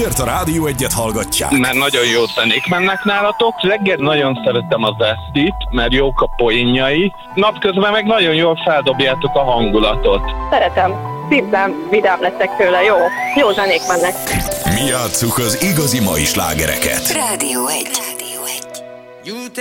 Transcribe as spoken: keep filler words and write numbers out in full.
Miért a Rádió Egyet hallgatják? Mert nagyon jó zenék mennek nálatok. Reggel nagyon szeretem az Esztit, mert jók a poénjai. Napközben meg nagyon jól feldobjátok a hangulatot. Szeretem. Szívem, vidám leszek tőle, jó. Jó zenék mennek. Mi játsszuk az igazi mai slágereket. Rádió Egy.